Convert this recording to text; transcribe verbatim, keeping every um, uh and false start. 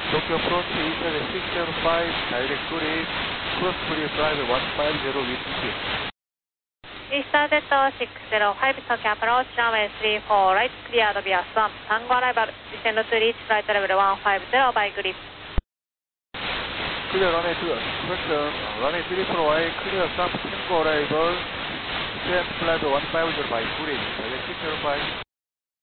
Tokyo approach E seven six zero five, direct to reach, cross free flight one five zero with T P. EasternJet six zero five, Tokyo approach, runway three four right, cleared via swamp, Tango arrival, descend to reach flight level one five zero by grip. Clear runway two, question, runway three four right, clear swamp, Tango arrival, descend flight one five zero by grip, direct six zero five.